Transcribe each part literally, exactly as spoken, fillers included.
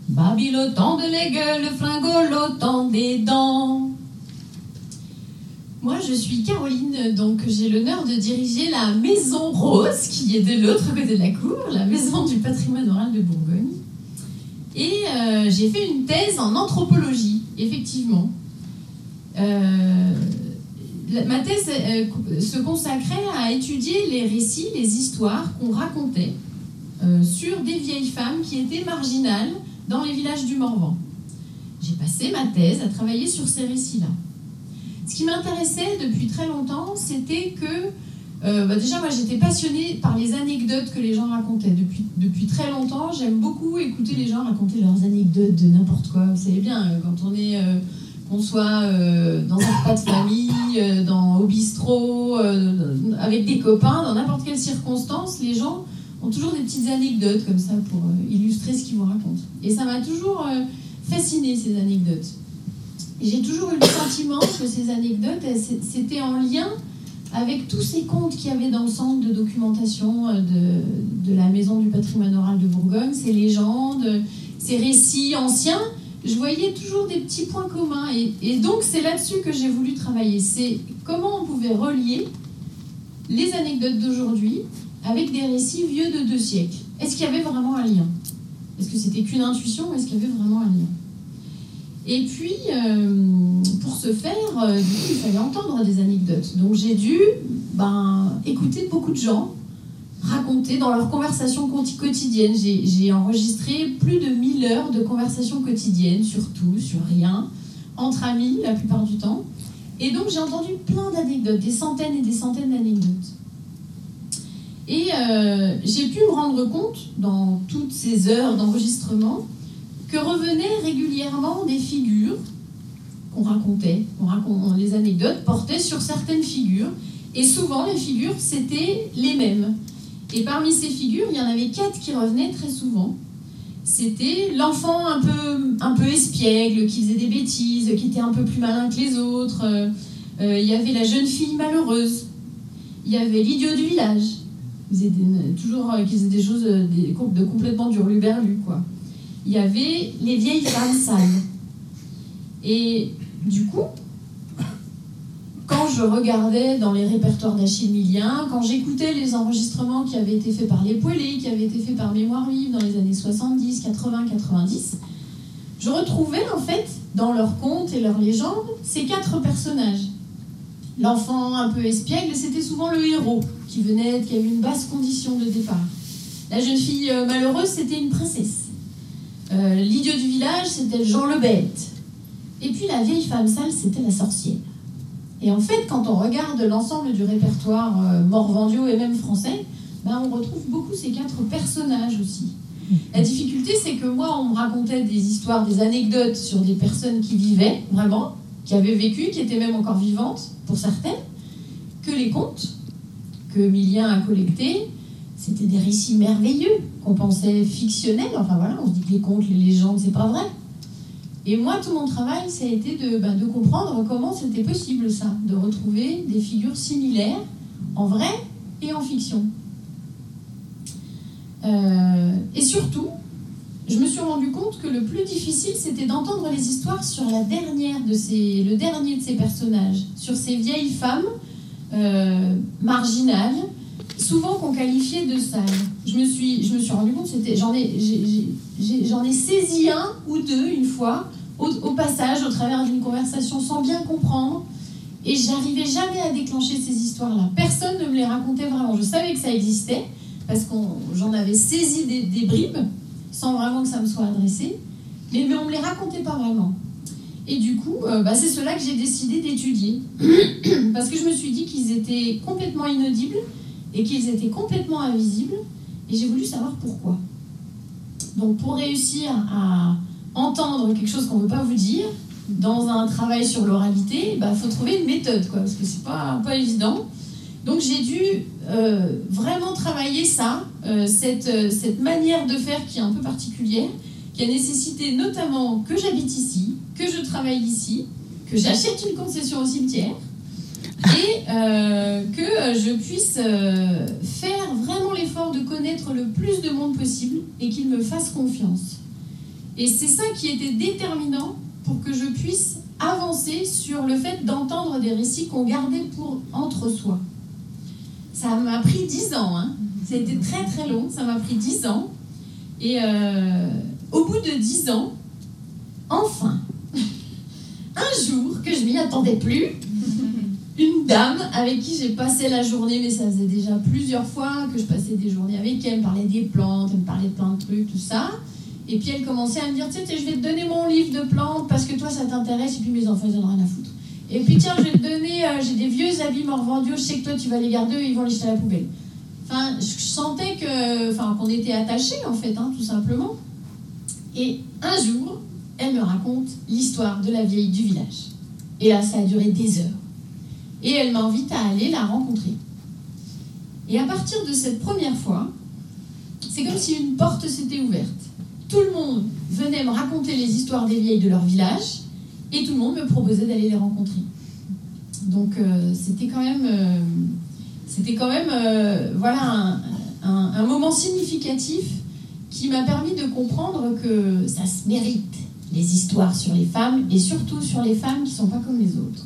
Babilotant de les gueules, fringolotant des dents. Moi, je suis Caroline, donc j'ai l'honneur de diriger la Maison Rose, qui est de l'autre côté de la cour, la Maison du patrimoine oral de Bourgogne. Et euh, j'ai fait une thèse en anthropologie, effectivement. Euh, la, ma thèse euh, se consacrait à étudier les récits, les histoires qu'on racontait euh, sur des vieilles femmes qui étaient marginales dans les villages du Morvan. J'ai passé ma thèse à travailler sur ces récits-là. Ce qui m'intéressait depuis très longtemps, c'était que, euh, bah déjà, moi, j'étais passionnée par les anecdotes que les gens racontaient. Depuis, depuis très longtemps, j'aime beaucoup écouter les gens raconter leurs anecdotes de n'importe quoi. Vous savez bien, quand on est, euh, qu'on soit euh, dans un repas de famille, euh, dans, au bistrot, euh, avec des copains, dans n'importe quelle circonstance, les gens ont toujours des petites anecdotes comme ça pour euh, illustrer ce qu'ils vous racontent. Et ça m'a toujours euh, fascinée, ces anecdotes. J'ai toujours eu le sentiment que ces anecdotes, c'était en lien avec tous ces contes qu'il y avait dans le centre de documentation de, de la Maison du patrimoine oral de Bourgogne, ces légendes, ces récits anciens. Je voyais toujours des petits points communs. Et, et donc, c'est là-dessus que j'ai voulu travailler. C'est comment on pouvait relier les anecdotes d'aujourd'hui avec des récits vieux de deux siècles. Est-ce qu'il y avait vraiment un lien? Est-ce que c'était qu'une intuition ou est-ce qu'il y avait vraiment un lien? Et puis, euh, pour ce faire, euh, du coup, il fallait entendre des anecdotes. Donc j'ai dû ben, écouter beaucoup de gens raconter dans leurs conversations quotidiennes. J'ai, j'ai enregistré plus de mille heures de conversations quotidiennes, sur tout, sur rien, entre amis la plupart du temps. Et donc j'ai entendu plein d'anecdotes, des centaines et des centaines d'anecdotes. Et euh, j'ai pu me rendre compte, dans toutes ces heures d'enregistrement, que revenaient régulièrement des figures qu'on racontait. On raconte, les anecdotes portaient sur certaines figures, et souvent les figures, c'était les mêmes. Et parmi ces figures, il y en avait quatre qui revenaient très souvent. C'était l'enfant un peu, un peu espiègle, qui faisait des bêtises, qui était un peu plus malin que les autres. Euh, il y avait la jeune fille malheureuse. Il y avait l'idiot du village, qui faisait des, toujours, qui faisait des choses de, de complètement du hurluberlu, quoi. Il y avait les vieilles femmes sales. Et du coup, quand je regardais dans les répertoires d'Achille Millien, quand j'écoutais les enregistrements qui avaient été faits par les Poêlés, qui avaient été faits par Mémoire Vive dans les années soixante-dix, quatre-vingts, quatre-vingt-dix, je retrouvais en fait, dans leurs contes et leurs légendes, ces quatre personnages. L'enfant un peu espiègle, c'était souvent le héros, qui venait, qui avait une basse condition de départ. La jeune fille malheureuse, c'était une princesse. Euh, l'idiot du village, c'était Jean le Bête. Et puis la vieille femme sale, c'était la sorcière. Et en fait, quand on regarde l'ensemble du répertoire euh, morvandio et même français, ben, on retrouve beaucoup ces quatre personnages aussi. La difficulté, c'est que moi, on me racontait des histoires, des anecdotes sur des personnes qui vivaient, vraiment, qui avaient vécu, qui étaient même encore vivantes, pour certaines, que les contes que Millien a collectés, c'était des récits merveilleux, qu'on pensait fictionnels. Enfin voilà, on se dit que les contes, les légendes, c'est pas vrai. Et moi, tout mon travail, ça a été de, ben, de comprendre comment c'était possible, ça, de retrouver des figures similaires, en vrai et en fiction. Euh, et surtout, je me suis rendu compte que le plus difficile, c'était d'entendre les histoires sur la dernière de ces, le dernier de ces personnages, sur ces vieilles femmes euh, marginales, souvent qu'on qualifiait de sales. Je me suis, je me suis rendu compte, c'était, j'en ai, j'ai, j'ai, j'en ai saisi un ou deux une fois, au, au passage, au travers d'une conversation, sans bien comprendre, et j'arrivais jamais à déclencher ces histoires-là. Personne ne me les racontait vraiment. Je savais que ça existait, parce que j'en avais saisi des, des bribes, sans vraiment que ça me soit adressé, mais, mais on ne me les racontait pas vraiment. Et du coup, euh, bah, c'est cela que j'ai décidé d'étudier, parce que je me suis dit qu'ils étaient complètement inaudibles, et qu'ils étaient complètement invisibles, et j'ai voulu savoir pourquoi. Donc pour réussir à entendre quelque chose qu'on ne veut pas vous dire, dans un travail sur l'oralité, il bah, faut trouver une méthode, quoi, parce que c'est pas, pas évident. Donc j'ai dû euh, vraiment travailler ça, euh, cette, euh, cette manière de faire qui est un peu particulière, qui a nécessité notamment que j'habite ici, que je travaille ici, que j'achète une concession au cimetière, et euh, que je puisse euh, faire vraiment l'effort de connaître le plus de monde possible et qu'il me fasse confiance. Et c'est ça qui était déterminant pour que je puisse avancer sur le fait d'entendre des récits qu'on gardait pour entre soi. Ça m'a pris dix ans, hein. Ça a été très très long, ça m'a pris dix ans. Et euh, au bout de dix ans, enfin, un jour, que je m'y attendais plus, une dame avec qui j'ai passé la journée, mais ça faisait déjà plusieurs fois que je passais des journées avec elle, elle me parlait des plantes, elle me parlait de plein de trucs, tout ça. Et puis elle commençait à me dire, tu sais, je vais te donner mon livre de plantes parce que toi ça t'intéresse, et puis mes enfants ils en ont rien à foutre. Et puis tiens, je vais te donner, euh, j'ai des vieux habits Morvandio, je sais que toi tu vas les garder, eux, ils vont les jeter à la poubelle. Enfin, je sentais que, enfin, qu'on était attachés en fait, hein, tout simplement. Et un jour, elle me raconte l'histoire de la vieille du village. Et là, ça a duré des heures. Et elle m'invite à aller la rencontrer. Et à partir de cette première fois, c'est comme si une porte s'était ouverte. Tout le monde venait me raconter les histoires des vieilles de leur village, et tout le monde me proposait d'aller les rencontrer. Donc euh, c'était quand même, euh, c'était quand même euh, voilà, un, un, un moment significatif qui m'a permis de comprendre que ça se mérite, les histoires sur les femmes, et surtout sur les femmes qui ne sont pas comme les autres.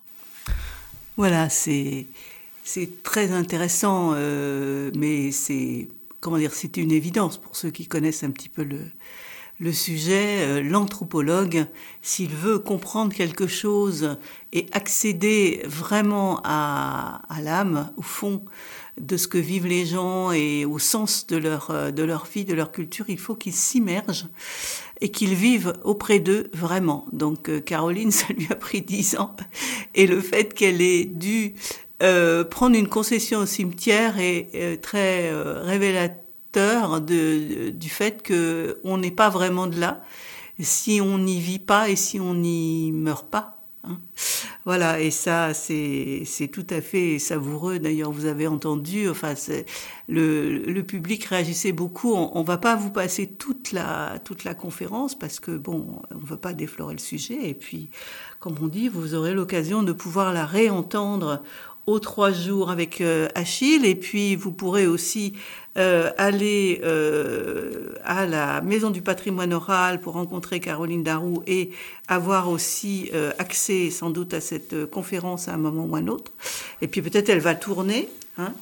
Voilà, c'est, c'est très intéressant, euh, mais c'est, comment dire, c'est une évidence pour ceux qui connaissent un petit peu le, le sujet. Euh, l'anthropologue, s'il veut comprendre quelque chose et accéder vraiment à, à l'âme, au fond de ce que vivent les gens et au sens de leur, de leur vie, de leur culture, il faut qu'ils s'immergent et qu'ils vivent auprès d'eux vraiment. Donc euh, Caroline, ça lui a pris dix ans. Et le fait qu'elle ait dû euh, prendre une concession au cimetière est euh, très euh, révélateur de, de, du fait qu'on n'est pas vraiment de là si on n'y vit pas et si on n'y meurt pas. Hein. Voilà, et ça, c'est, c'est tout à fait savoureux. D'ailleurs, vous avez entendu, enfin, c'est, le, le public réagissait beaucoup. On, on va pas vous passer toute la, toute la conférence parce que, bon, on veut pas déflorer le sujet. Et puis, comme on dit, vous aurez l'occasion de pouvoir la réentendre aux trois jours avec euh, Achille, et puis vous pourrez aussi euh, aller euh, à la Maison du patrimoine oral pour rencontrer Caroline Darroux et avoir aussi euh, accès sans doute à cette euh, conférence à un moment ou à un autre. Et puis peut-être elle va tourner. Hein.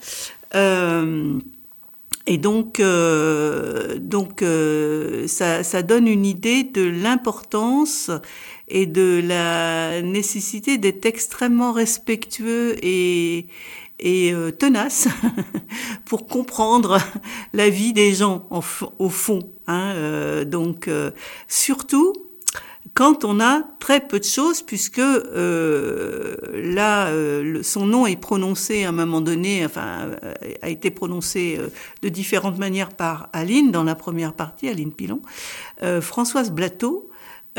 Euh, et donc, euh, donc euh, ça, ça donne une idée de l'importance et de la nécessité d'être extrêmement respectueux et, et euh, tenace pour comprendre la vie des gens en, au fond. Hein, euh, donc, euh, surtout quand on a très peu de choses, puisque euh, là, euh, le, son nom est prononcé à un moment donné, enfin, euh, a été prononcé euh, de différentes manières par Aline, dans la première partie, Aline Pilon. Euh, Françoise Blateau,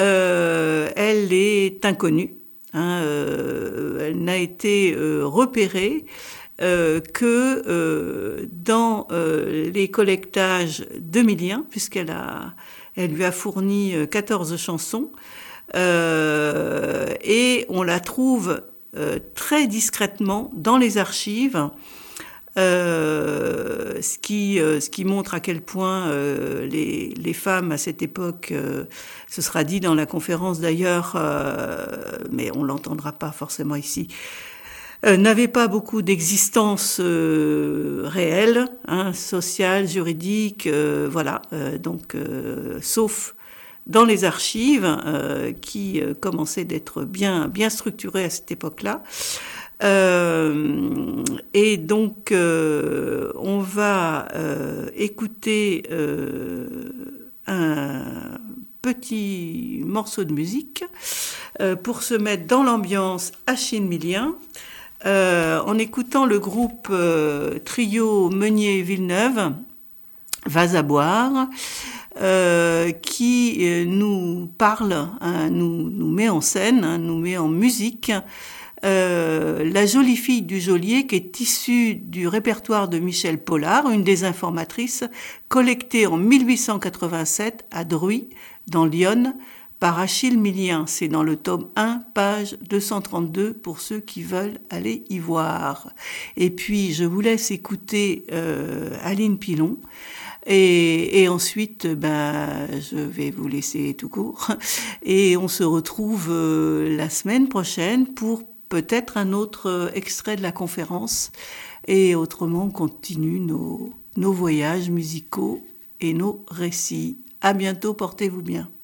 euh, elle est inconnue, hein, euh, elle n'a été euh, repérée euh, que euh, dans euh, les collectages d'Emilien, puisqu'elle a... Elle lui a fourni quatorze chansons euh, et on la trouve euh, très discrètement dans les archives, euh, ce qui euh, ce qui montre à quel point euh, les les femmes à cette époque, euh, ce sera dit dans la conférence d'ailleurs, euh, mais on l'entendra pas forcément ici. Euh, n'avait pas beaucoup d'existence euh, réelle, hein, sociale, juridique, euh, voilà, euh, donc euh, sauf dans les archives euh, qui euh, commençaient d'être bien bien structurées à cette époque-là. Euh, et donc euh, on va euh, écouter euh, un petit morceau de musique euh, pour se mettre dans l'ambiance Achille-Millien. Euh, en écoutant le groupe euh, Trio Meunier-Villeneuve, Vas à boire, euh, qui euh, nous parle, hein, nous, nous met en scène, hein, nous met en musique euh, La jolie fille du geôlier, qui est issue du répertoire de Michel Paulard, une des informatrices, collectée en mille huit cent quatre-vingt-sept à Druy, dans l'Yonne, par Achille Millien. C'est dans le tome un, page deux cent trente-deux, pour ceux qui veulent aller y voir. Et puis, je vous laisse écouter euh, Aline Pilon, Et, et ensuite, ben, je vais vous laisser tout court. Et on se retrouve euh, la semaine prochaine pour peut-être un autre euh, extrait de la conférence. Et autrement, on continue nos, nos voyages musicaux et nos récits. À bientôt, portez-vous bien.